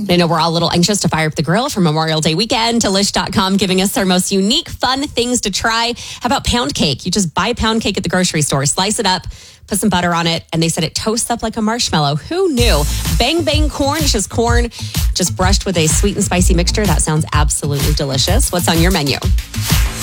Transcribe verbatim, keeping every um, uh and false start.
I know we're all a little anxious to fire up the grill for Memorial Day weekend. Delish dot com giving us their most unique, fun things to try. How about pound cake? You just buy pound cake at the grocery store, slice it up, put some butter on it, and they said it toasts up like a marshmallow. Who knew? Bang Bang Corn, it's just corn, just brushed with a sweet and spicy mixture. That sounds absolutely delicious. What's on your menu?